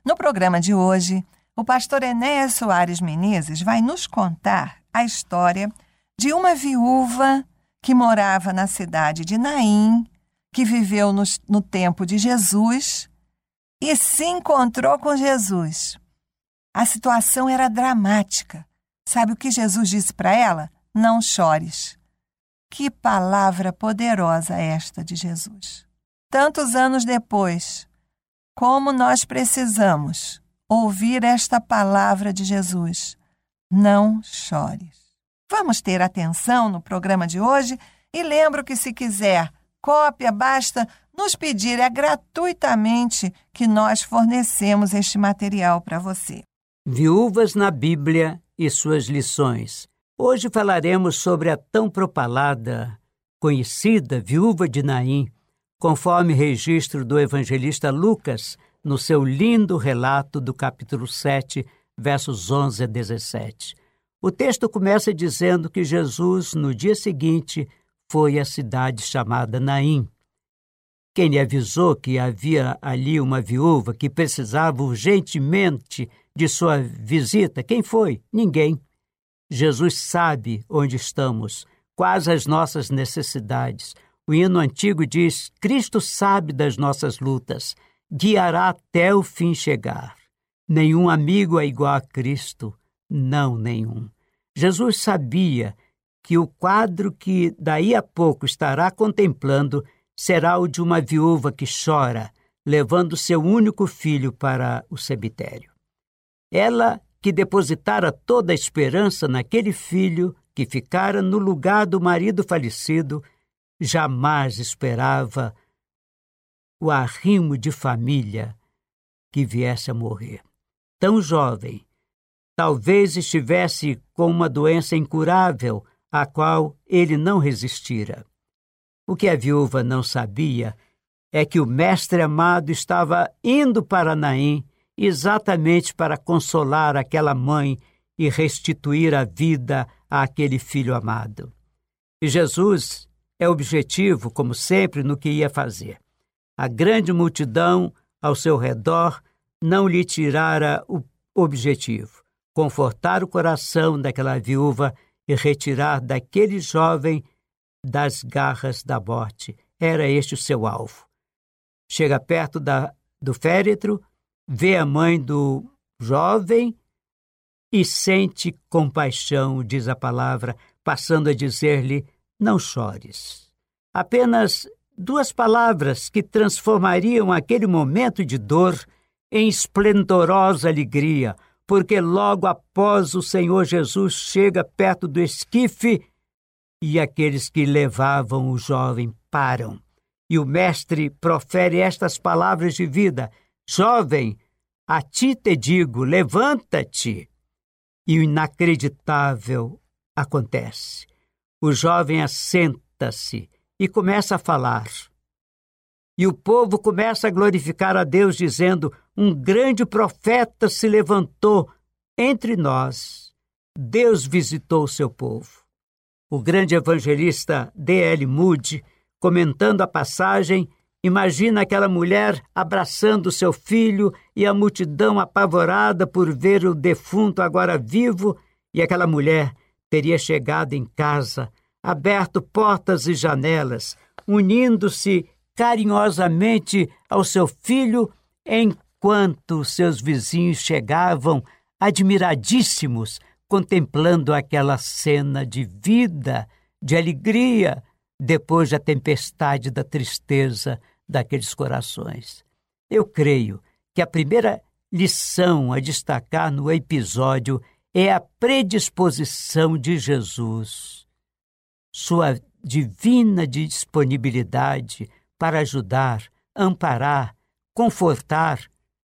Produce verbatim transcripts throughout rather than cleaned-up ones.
No programa de hoje, o pastor Enéas Soares Menezes vai nos contar a história de uma viúva que morava na cidade de Naim, que viveu no, no tempo de Jesus e se encontrou com Jesus. A situação era dramática. Sabe o que Jesus disse para ela? Não chores. Que palavra poderosa esta de Jesus. Tantos anos depois, como nós precisamos ouvir esta palavra de Jesus. Não chores. Vamos ter atenção no programa de hoje e lembro que se quiser cópia, basta nos pedir, é gratuitamente que nós fornecemos este material para você. Viúvas na Bíblia e suas lições. Hoje falaremos sobre a tão propalada, conhecida viúva de Naim, conforme registro do evangelista Lucas, no seu lindo relato do capítulo sete, versos onze a dezessete. O texto começa dizendo que Jesus, no dia seguinte, foi à cidade chamada Naim. Quem lhe avisou que havia ali uma viúva que precisava urgentemente de sua visita? Quem foi? Ninguém. Jesus sabe onde estamos, quais as nossas necessidades. O hino antigo diz: Cristo sabe das nossas lutas, guiará até o fim chegar. Nenhum amigo é igual a Cristo, não nenhum. Jesus sabia que o quadro que daí a pouco estará contemplando será o de uma viúva que chora, levando seu único filho para o cemitério. Ela, que depositara toda a esperança naquele filho que ficara no lugar do marido falecido, jamais esperava o arrimo de família que viesse a morrer. Tão jovem, talvez estivesse com uma doença incurável, à qual ele não resistira. O que a viúva não sabia é que o mestre amado estava indo para Naim exatamente para consolar aquela mãe e restituir a vida àquele filho amado. E Jesus é objetivo, como sempre, no que ia fazer. A grande multidão ao seu redor não lhe tirara o objetivo: confortar o coração daquela viúva e retirar daquele jovem das garras da morte. Era este o seu alvo. Chega perto da, do féretro, vê a mãe do jovem e sente compaixão, diz a palavra, passando a dizer-lhe: não chores. Apenas duas palavras que transformariam aquele momento de dor em esplendorosa alegria, porque logo após o Senhor Jesus chega perto do esquife e aqueles que levavam o jovem param. E o mestre profere estas palavras de vida: jovem, a ti te digo, levanta-te. E o inacreditável acontece. O jovem assenta-se e começa a falar. E o povo começa a glorificar a Deus, dizendo: um grande profeta se levantou entre nós. Deus visitou o seu povo. O grande evangelista D L Moody, comentando a passagem, imagina aquela mulher abraçando seu filho e a multidão apavorada por ver o defunto agora vivo, e aquela mulher teria chegado em casa, aberto portas e janelas, unindo-se carinhosamente ao seu filho, enquanto seus vizinhos chegavam admiradíssimos, contemplando aquela cena de vida, de alegria, depois da tempestade da tristeza daqueles corações. Eu creio que a primeira lição a destacar no episódio é a predisposição de Jesus, sua divina disponibilidade para ajudar, amparar, confortar,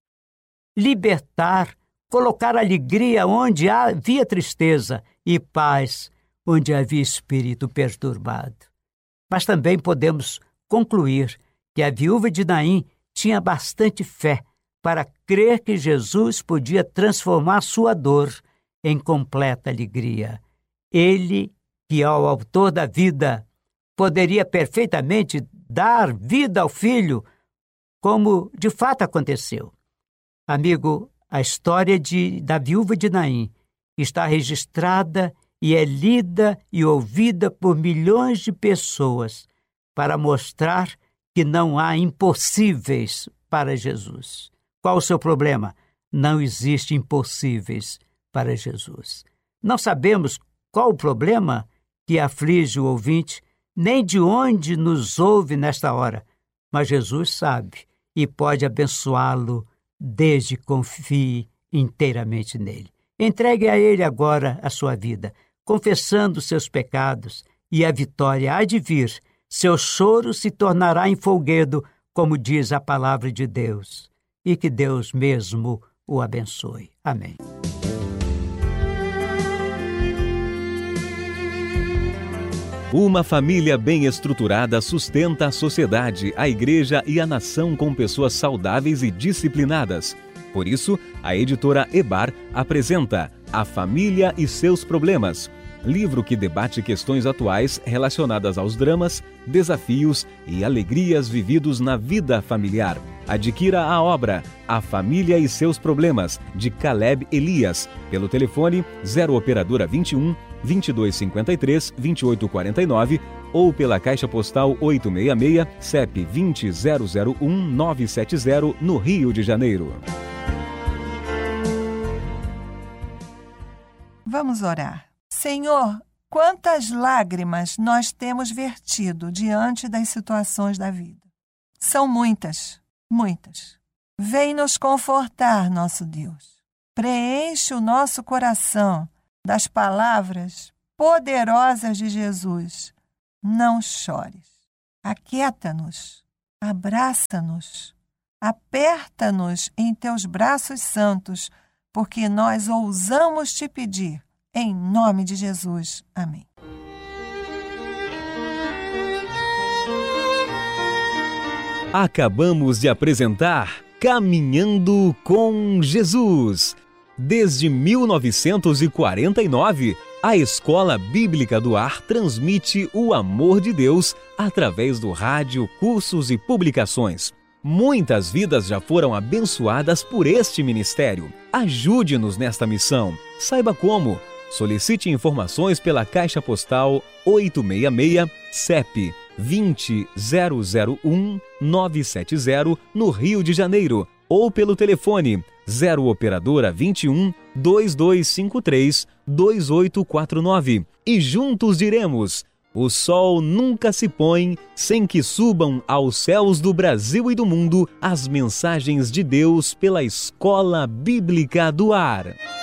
libertar, colocar alegria onde havia tristeza e paz onde havia espírito perturbado. Mas também podemos concluir que a viúva de Naim tinha bastante fé para crer que Jesus podia transformar sua dor em completa alegria. Ele, que é o autor da vida, poderia perfeitamente dar vida ao filho, como de fato aconteceu. Amigo, a história de, da viúva de Naim está registrada e é lida e ouvida por milhões de pessoas para mostrar que não há impossíveis para Jesus. Qual o seu problema? Não existe impossíveis para Jesus. Não sabemos qual o problema que aflige o ouvinte, nem de onde nos ouve nesta hora, mas Jesus sabe e pode abençoá-lo desde que confie inteiramente nele. Entregue a ele agora a sua vida, confessando seus pecados, e a vitória há de vir. Seu choro se tornará em folguedo, como diz a palavra de Deus. E que Deus mesmo o abençoe. Amém. Uma família bem estruturada sustenta a sociedade, a igreja e a nação com pessoas saudáveis e disciplinadas. Por isso, a editora Ebar apresenta A Família e Seus Problemas, livro que debate questões atuais relacionadas aos dramas, desafios e alegrias vividos na vida familiar. Adquira a obra A Família e Seus Problemas, de Caleb Elias, pelo telefone zero operadora vinte e um, vinte e dois cinquenta e três, vinte e oito quarenta e nove ou pela Caixa Postal oitocentos e sessenta e seis, C E P vinte zero zero um nove sete zero, no Rio de Janeiro. Vamos orar. Senhor, quantas lágrimas nós temos vertido diante das situações da vida. São muitas, muitas. Vem nos confortar, nosso Deus. Preenche o nosso coração das palavras poderosas de Jesus. Não chores. Aquieta-nos, abraça-nos, aperta-nos em teus braços santos, porque nós ousamos te pedir, em nome de Jesus. Amém. Acabamos de apresentar Caminhando com Jesus. Desde mil novecentos e quarenta e nove, a Escola Bíblica do Ar transmite o amor de Deus através do rádio, cursos e publicações. Muitas vidas já foram abençoadas por este ministério. Ajude-nos nesta missão. Saiba como. Solicite informações pela Caixa Postal oitocentos e sessenta e seis, C E P vinte zero zero um nove sete zero, no Rio de Janeiro, ou pelo telefone zero operadora vinte e um, vinte e dois cinquenta e três, vinte e oito quarenta e nove. E juntos diremos: o sol nunca se põe sem que subam aos céus do Brasil e do mundo as mensagens de Deus pela Escola Bíblica do Ar.